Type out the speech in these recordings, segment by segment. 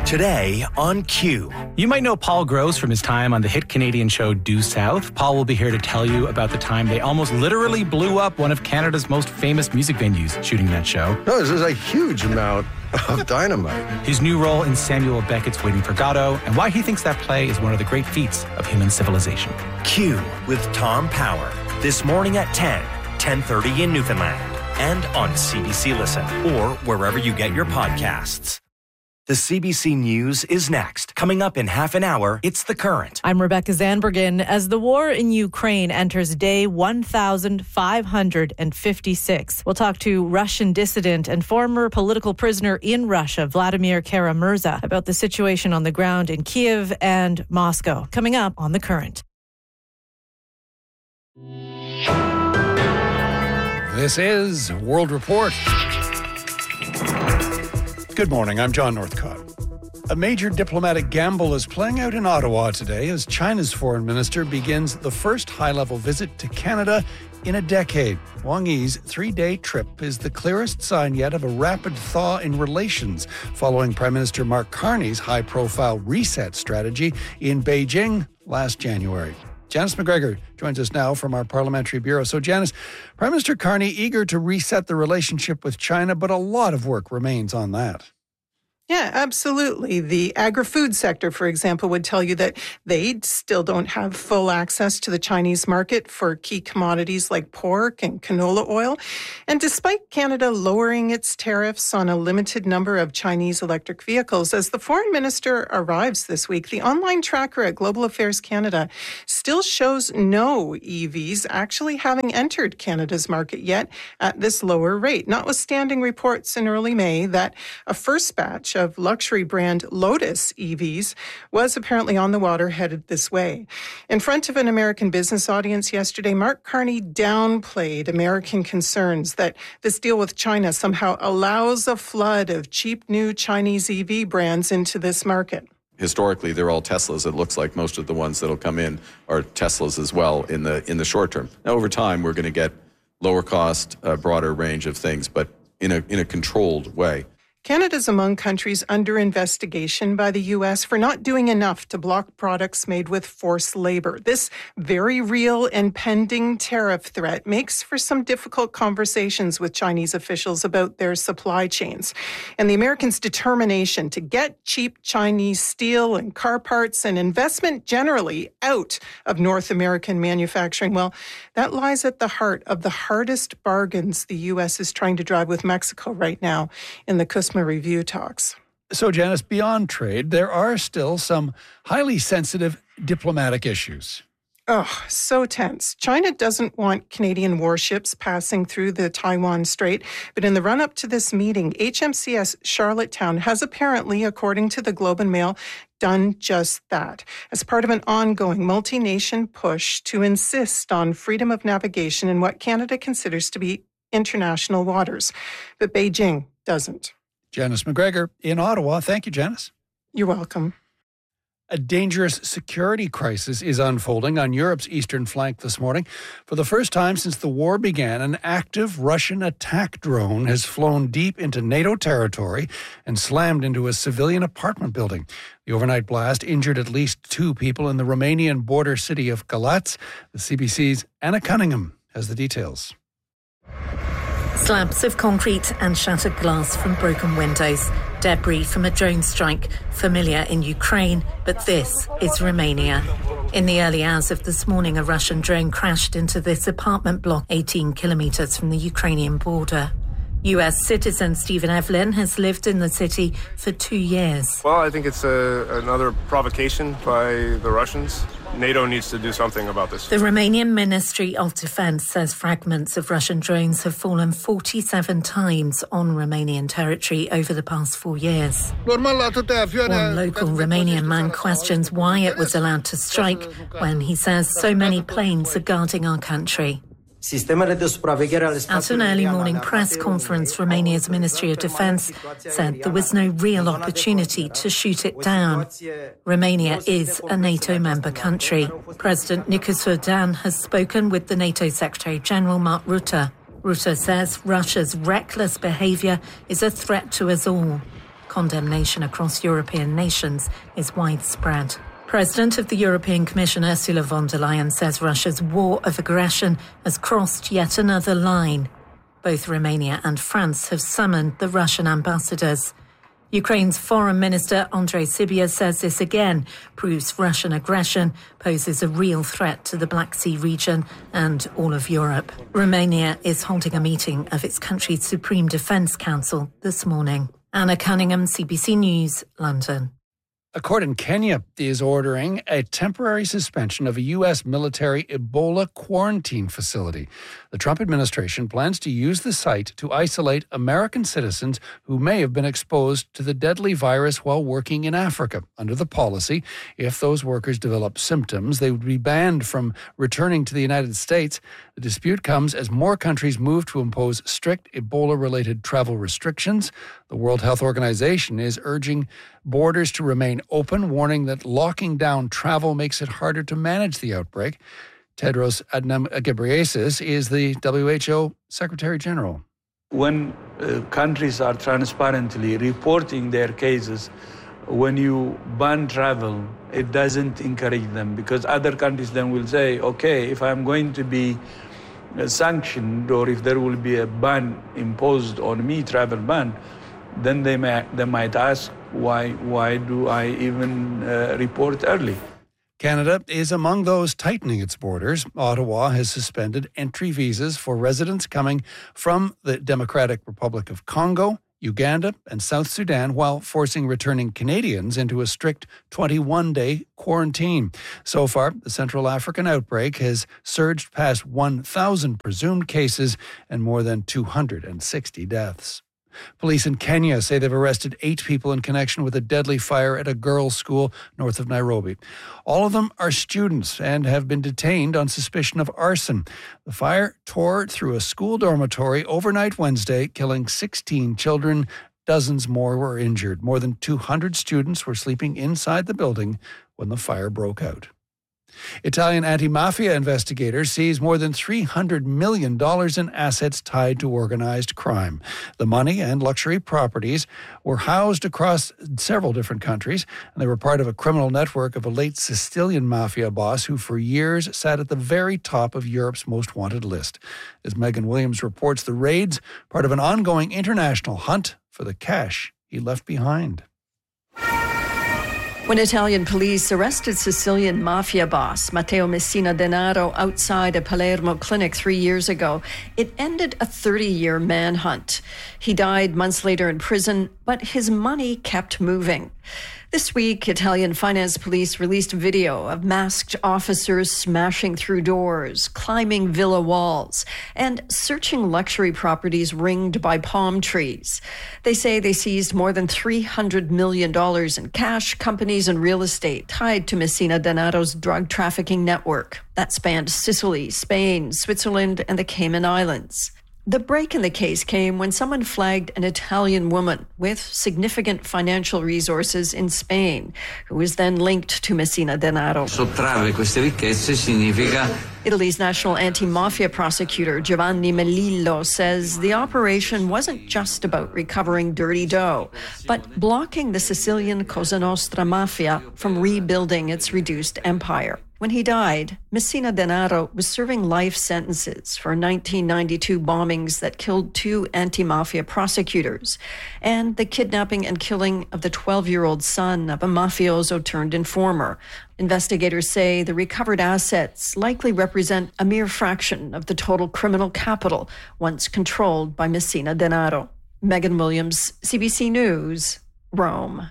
Today on Q. You might know Paul Gross from his time on the hit Canadian show Due South. Paul will be here to tell you about the time they almost literally blew up one of Canada's most famous music venues shooting that show. No, this is a huge amount of dynamite. His new role in Samuel Beckett's Waiting for Godot, and why he thinks that play is one of the great feats of human civilization. Q with Tom Power. This morning at 10:30 in Newfoundland. And on CBC Listen or wherever you get your podcasts. The CBC News is next. Coming up in half an hour, it's The Current. I'm Rebecca Zanbergen. As the war in Ukraine enters day 1,556, we'll talk to Russian dissident and former political prisoner in Russia, Vladimir Kara-Murza, about the situation on the ground in Kyiv and Moscow. Coming up on The Current. This is World Report. Good morning, I'm John Northcott. A major diplomatic gamble is playing out in Ottawa today as China's foreign minister begins the first high-level visit to Canada in a decade. Wang Yi's 3-day trip is the clearest sign yet of a rapid thaw in relations following Prime Minister Mark Carney's high-profile reset strategy in Beijing last January. Janice McGregor joins us now from our Parliamentary Bureau. So, Janice, Prime Minister Carney eager to reset the relationship with China, but a lot of work remains on that. Yeah, absolutely. The agri-food sector, for example, would tell you that they still don't have full access to the Chinese market for key commodities like pork and canola oil. And despite Canada lowering its tariffs on a limited number of Chinese electric vehicles, as the foreign minister arrives this week, the online tracker at Global Affairs Canada still shows no EVs actually having entered Canada's market yet at this lower rate, notwithstanding reports in early May that a first batch of luxury brand Lotus EVs was apparently on the water headed this way. In front of an American business audience yesterday, Mark Carney downplayed American concerns that this deal with China somehow allows a flood of cheap new Chinese EV brands into this market. Historically, they're all Teslas. It looks like most of the ones that'll come in are Teslas as well in the short term. Now, over time, we're going to get lower cost, broader range of things, but in a controlled way. Canada's among countries under investigation by the U.S. for not doing enough to block products made with forced labor. This very real and pending tariff threat makes for some difficult conversations with Chinese officials about their supply chains. And the Americans' determination to get cheap Chinese steel and car parts and investment generally out of North American manufacturing, well, that lies at the heart of the hardest bargains the U.S. is trying to drive with Mexico right now in the CUSMA review talks. So, Janice, beyond trade, there are still some highly sensitive diplomatic issues. Oh, so tense. China doesn't want Canadian warships passing through the Taiwan Strait, but in the run-up to this meeting, HMCS Charlottetown has apparently, according to the Globe and Mail, done just that as part of an ongoing multi-nation push to insist on freedom of navigation in what Canada considers to be international waters. But Beijing doesn't. Janice McGregor in Ottawa. Thank you, Janice. You're welcome. A dangerous security crisis is unfolding on Europe's eastern flank this morning. For the first time since the war began, an active Russian attack drone has flown deep into NATO territory and slammed into a civilian apartment building. The overnight blast injured at least 2 people in the Romanian border city of Galați. The CBC's Anna Cunningham has the details. Slabs of concrete and shattered glass from broken windows. Debris from a drone strike, familiar in Ukraine, but this is Romania. In the early hours of this morning, a Russian drone crashed into this apartment block 18 kilometres from the Ukrainian border. US citizen Stephen Evelyn has lived in the city for 2 years. Well, I think it's another provocation by the Russians. NATO needs to do something about this. The Romanian Ministry of Defence says fragments of Russian drones have fallen 47 times on Romanian territory over the past 4 years. One local Romanian man questions why it was allowed to strike when he says so many planes are guarding our country. At an early morning press conference, Romania's Ministry of Defence said there was no real opportunity to shoot it down. Romania is a NATO member country. President Nicolae Dan has spoken with the NATO Secretary-General Mark Rutte. Rutte says Russia's reckless behaviour is a threat to us all. condemnation across European nations is widespread. President of the European Commission Ursula von der Leyen says Russia's war of aggression has crossed yet another line. Both Romania and France have summoned the Russian ambassadors. Ukraine's Foreign Minister Andrei Sybiha says this again proves Russian aggression poses a real threat to the Black Sea region and all of Europe. Romania is holding a meeting of its country's Supreme Defence Council this morning. Anna Cunningham, CBC News, London. A court in Kenya is ordering a temporary suspension of a U.S. military Ebola quarantine facility. The Trump administration plans to use the site to isolate American citizens who may have been exposed to the deadly virus while working in Africa. Under the policy, if those workers develop symptoms, they would be banned from returning to the United States. The dispute comes as more countries move to impose strict Ebola-related travel restrictions. The World Health Organization is urging borders to remain open, warning that locking down travel makes it harder to manage the outbreak. Tedros Adhanom Ghebreyesus is the WHO Secretary General. When countries are transparently reporting their cases, when you ban travel, it doesn't encourage them, because other countries then will say, okay, if I'm going to be sanctioned or if there will be a ban imposed on me, travel ban, then they might ask, why do I even report early? Canada is among those tightening its borders. Ottawa has suspended entry visas for residents coming from the Democratic Republic of Congo, Uganda, and South Sudan, while forcing returning Canadians into a strict 21-day quarantine. So far, the Central African outbreak has surged past 1,000 presumed cases and more than 260 deaths. Police in Kenya say they've arrested 8 people in connection with a deadly fire at a girls' school north of Nairobi. All of them are students and have been detained on suspicion of arson. The fire tore through a school dormitory overnight Wednesday, killing 16 children. Dozens more were injured. More than 200 students were sleeping inside the building when the fire broke out. Italian anti-mafia investigators seized more than $300 million in assets tied to organized crime. The money and luxury properties were housed across several different countries, and they were part of a criminal network of a late Sicilian mafia boss who for years sat at the very top of Europe's most wanted list. As Megan Williams reports, the raids part of an ongoing international hunt for the cash he left behind. When Italian police arrested Sicilian mafia boss Matteo Messina Denaro outside a Palermo clinic 3 years ago, it ended a 30-year manhunt. He died months later in prison, but his money kept moving. This week, Italian finance police released video of masked officers smashing through doors, climbing villa walls, and searching luxury properties ringed by palm trees. They say they seized more than $300 million in cash, companies, and real estate tied to Messina Denaro's drug trafficking network that spanned Sicily, Spain, Switzerland, and the Cayman Islands. The break in the case came when someone flagged an Italian woman with significant financial resources in Spain, who was then linked to Messina Denaro. Sottrarre queste ricchezze significa... Italy's national anti-mafia prosecutor Giovanni Melillo says the operation wasn't just about recovering dirty dough, but blocking the Sicilian Cosa Nostra mafia from rebuilding its reduced empire. When he died, Messina Denaro was serving life sentences for 1992 bombings that killed 2 anti-mafia prosecutors and the kidnapping and killing of the 12-year-old son of a mafioso turned informer. Investigators say the recovered assets likely represent a mere fraction of the total criminal capital once controlled by Messina Denaro. Megan Williams, CBC News, Rome.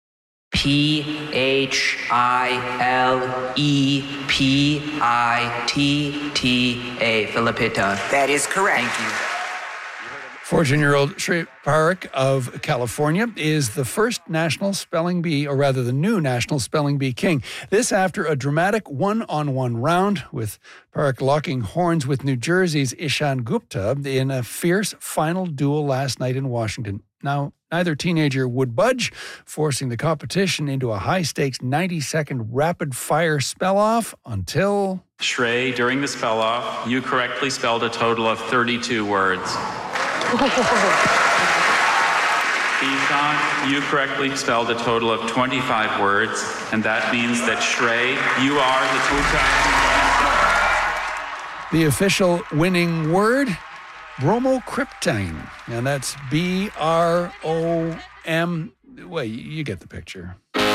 Philipita, Philipita. That is correct. Thank you. 14-year-old Shrey Parekh of California is the first national spelling bee, or rather the new national spelling bee king. This after a dramatic one-on-one round with Parekh locking horns with New Jersey's Ishan Gupta in a fierce final duel last night in Washington. Now, neither teenager would budge, forcing the competition into a high-stakes 90-second rapid-fire spell-off until... Shrey, during the spell-off, you correctly spelled a total of 32 words. Bijan, you correctly spelled a total of 25 words, and that means that Shrey, you are the 2000. The official winning word, bromocriptine. And that's B-R-O-M. Well, you get the picture.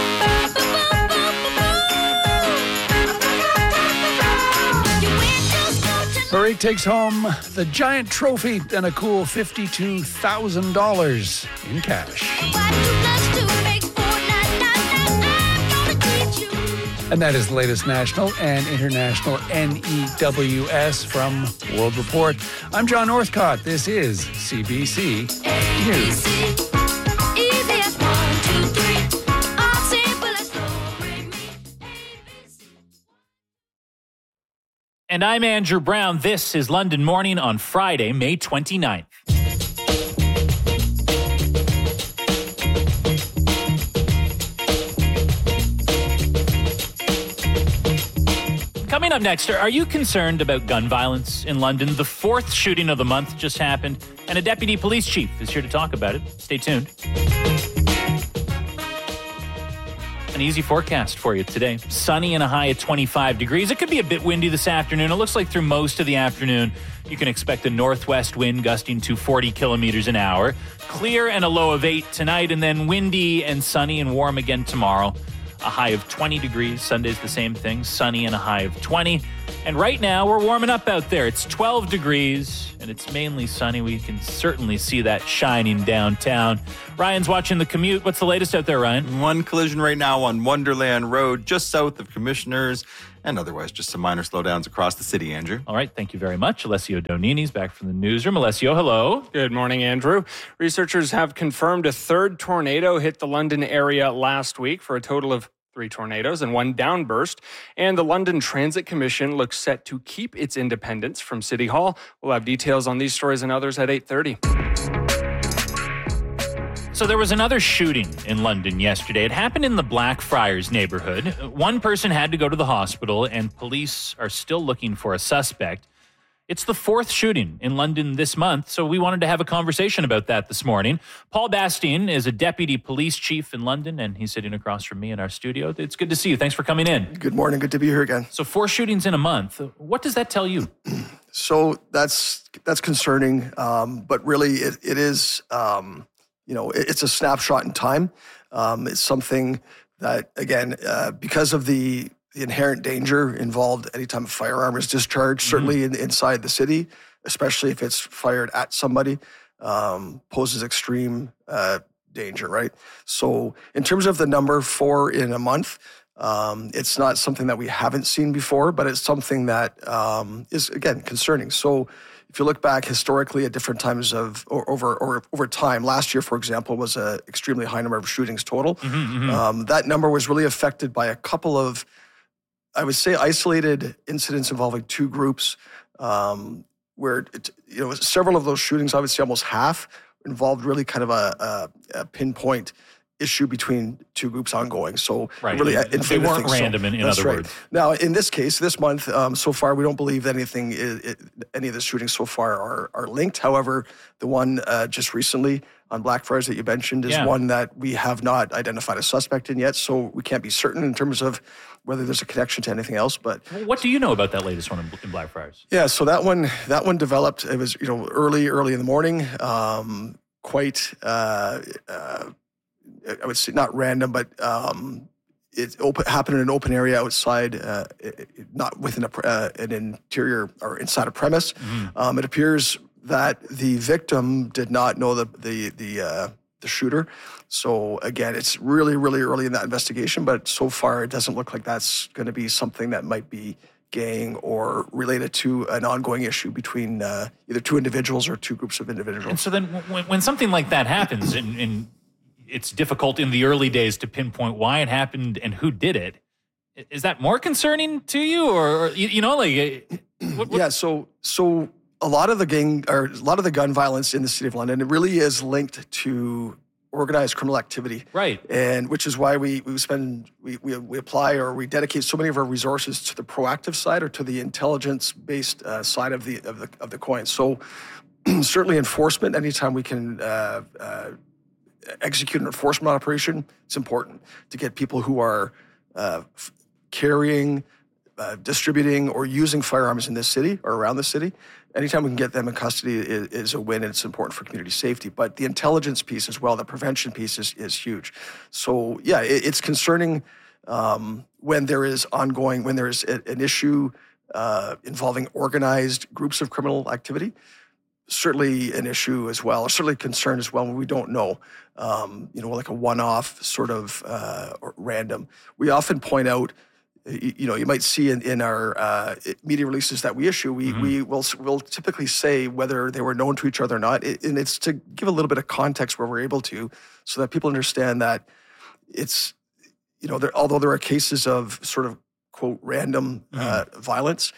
Murray takes home the giant trophy and a cool $52,000 in cash. And that is the latest national and international NEWS from World Report. I'm John Northcott. This is CBC News. And I'm Andrew Brown. This is London Morning on Friday, May 29th. Coming up next, are you concerned about gun violence in London? The fourth shooting of the month just happened, and a deputy police chief is here to talk about it. Stay tuned. An easy forecast for you today. Sunny and a high of 25 degrees. It could be a bit windy this afternoon. It looks like through most of the afternoon, you can expect a northwest wind gusting to 40 kilometers an hour. Clear and a low of 8 tonight, and then windy and sunny and warm again tomorrow. A high of 20 degrees. Sunday's the same thing. Sunny and a high of 20. And right now, we're warming up out there. It's 12 degrees, and it's mainly sunny. We can certainly see that shining downtown. Ryan's watching the commute. What's the latest out there, Ryan? One collision right now on Wonderland Road, just south of Commissioners, and otherwise just some minor slowdowns across the city, Andrew. All right, thank you very much. Alessio Donini's back from the newsroom. Alessio, hello. Good morning, Andrew. Researchers have confirmed a third tornado hit the London area last week for a total of 3 tornadoes and 1 downburst, and the London Transit Commission looks set to keep its independence from City Hall. We'll have details on these stories and others at 8:30. So there was another shooting in London yesterday. It happened in the Blackfriars neighborhood. One person had to go to the hospital, and police are still looking for a suspect. It's the 4th shooting in London this month, so we wanted to have a conversation about that this morning. Paul Bastien is a deputy police chief in London, and he's sitting across from me in our studio. It's good to see you. Thanks for coming in. Good morning. Good to be here again. So 4 shootings in a month. What does that tell you? So that's concerning, but really it is, it's a snapshot in time. It's something that, again, because of the inherent danger involved anytime a firearm is discharged, certainly inside the city, especially if it's fired at somebody, poses extreme danger, right? So in terms of the number 4 in a month, it's not something that we haven't seen before, but it's something that is, again, concerning. So if you look back historically at different times over time, last year, for example, was an extremely high number of shootings total. That number was really affected by a couple of, I would say, isolated incidents involving 2 groups, where several of those shootings, I would say almost half, involved really kind of a pinpoint issue between 2 groups ongoing. So right. Really, they weren't random, in other words. Now, in this case, this month, so far, we don't believe any of the shootings so far are linked. However, the one just recently on Blackfriars that you mentioned is one that we have not identified a suspect in yet, so we can't be certain in terms of whether there's a connection to anything else. But what do you know about that latest one in Blackfriars? Yeah, so that one developed. It was early in the morning, quite. I would say not random, but it happened in an open area outside, not within an interior or inside a premise. It appears that the victim did not know the shooter. So again, it's really, really early in that investigation, but so far it doesn't look like that's going to be something that might be gang or related to an ongoing issue between either 2 individuals or 2 groups of individuals. And so then when something like that happens, and it's difficult in the early days to pinpoint why it happened and who did it, is that more concerning to you, or Yeah, so a lot of the gun violence in the city of London, it really is linked to organized criminal activity, right? And which is why we apply, or we dedicate so many of our resources to the proactive side or to the intelligence-based side of the coin. So certainly enforcement, anytime we can execute an enforcement operation, it's important to get people who are carrying, distributing, or using firearms in this city or around the city. Anytime we can get them in custody is a win, and it's important for community safety. But the intelligence piece as well, the prevention piece is huge. So yeah, it's concerning when there is an issue involving organized groups of criminal activity. Certainly an issue as well, or certainly a concern as well when we don't know, like a one-off sort of or random. We often point out, you might see in our media releases that we issue, we'll typically say whether they were known to each other or not, and it's to give a little bit of context where we're able to, so that people understand that it's, although there are cases of sort of quote random violence,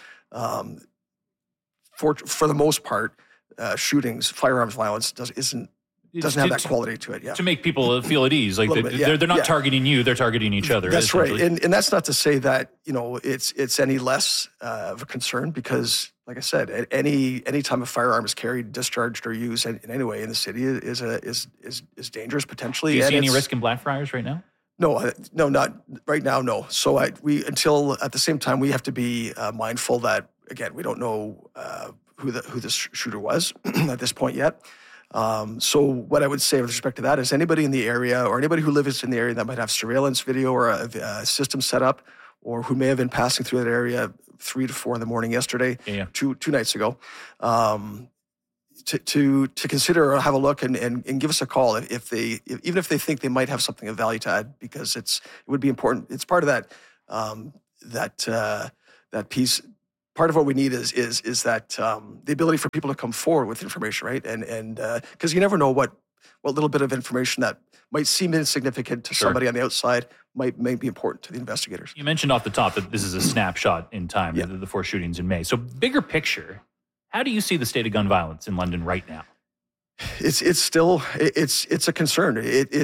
for the most part, shootings, firearms violence doesn't have that quality to it. Yeah. To make people feel at ease, like they're not targeting you, they're targeting each other. That's right, and that's not to say that it's any less of a concern, because, like I said, at any time a firearm is carried, discharged, or used in any way in the city is dangerous potentially. Do you see any risk in Blackfriars right now? No, not right now. No. So until at the same time, we have to be mindful that, again, we don't know who the shooter was at this point yet. So what I would say with respect to that is anybody in the area, or anybody who lives in the area that might have surveillance video or a system set up, or who may have been passing through that area 3 to 4 in the morning yesterday, two nights ago, to consider or have a look and give us a call even if they think they might have something of value to add, because it would be important. It's part of that piece. Part of what we need is that the ability for people to come forward with information, right? And because you never know what little bit of information that might seem insignificant to somebody on the outside might be important to the investigators. You mentioned off the top that this is a snapshot in time, the 4 shootings in May. So bigger picture, how do you see the state of gun violence in London right now? It's still a concern.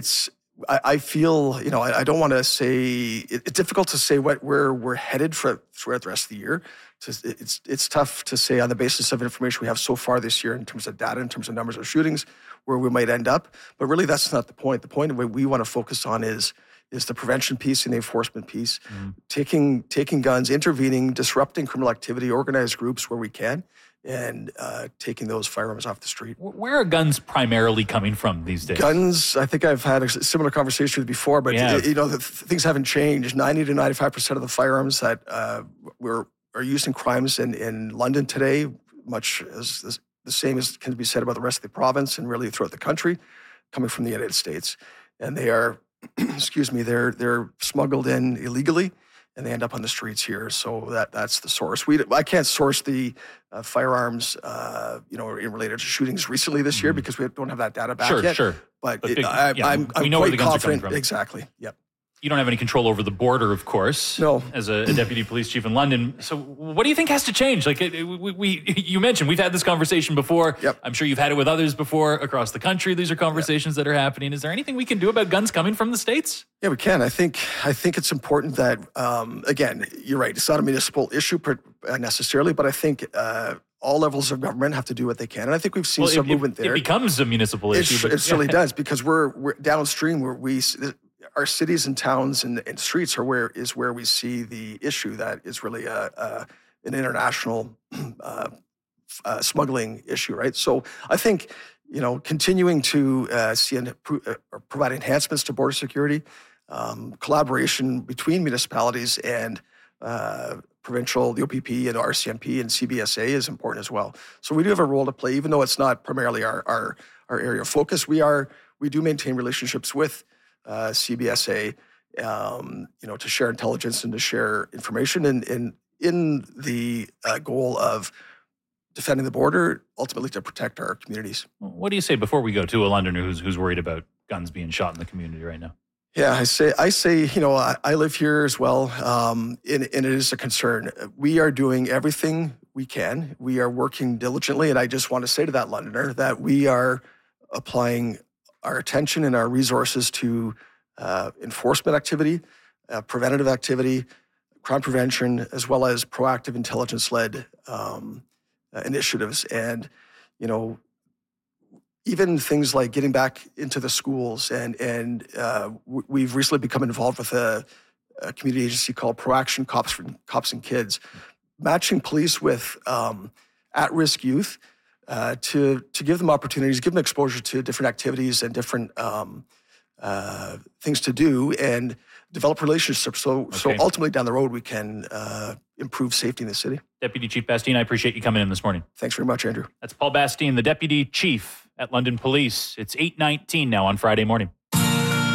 I feel, I don't want to say, it's difficult to say where we're headed throughout the rest of the year. It's tough to say on the basis of information we have so far this year in terms of data, in terms of numbers of shootings, where we might end up. But really, that's not the point. The point of what we want to focus on is the prevention piece and the enforcement piece, taking guns, intervening, disrupting criminal activity, organized groups where we can, and taking those firearms off the street. Where are guns primarily coming from these days? Guns, I think I've had a similar conversation with before, but things haven't changed. 90 to 95% of the firearms that are used in crimes in London today, much as the same as can be said about the rest of the province and really throughout the country, coming from the United States. And they are, they're smuggled in illegally, and they end up on the streets here. So that's the source. I can't source the firearms, related to shootings recently this year, because we don't have that data back yet. Sure. But I'm quite confident. Exactly. Yep. You don't have any control over the border, of course. No. As a deputy police chief in London. So what do you think has to change? Like you mentioned, we've had this conversation before. Yep. I'm sure you've had it with others before across the country. These are conversations that are happening. Is there anything we can do about guns coming from the States? Yeah, we can. I think it's important that, again, you're right. It's not a municipal issue necessarily, but I think all levels of government have to do what they can. And I think we've seen some movement there. It becomes a municipal issue. It certainly does, because we're downstream where our cities and towns and streets are where we see the issue that is really an international smuggling issue, right? So I think, continuing to provide enhancements to border security, collaboration between municipalities and provincial, the OPP and RCMP and CBSA is important as well. So we do have a role to play, even though it's not primarily our area of focus. We do maintain relationships with CBSA, to share intelligence and to share information, and in the goal of defending the border, ultimately to protect our communities. What do you say before we go to a Londoner who's worried about guns being shot in the community right now? Yeah, I say, I live here as well, and it is a concern. We are doing everything we can. We are working diligently, and I just want to say to that Londoner that we are applying our attention and our resources to enforcement activity, preventative activity, crime prevention, as well as proactive intelligence-led initiatives. And, even things like getting back into the schools, and we've recently become involved with a community agency called ProAction Cops and Kids, matching police with at-risk youth to give them opportunities, give them exposure to different activities and different things to do, and develop relationships. So ultimately down the road we can improve safety in the city. Deputy Chief Bastien, I appreciate you coming in this morning. Thanks very much, Andrew. That's Paul Bastien, the Deputy Chief at London Police. It's 8:19 now on Friday morning.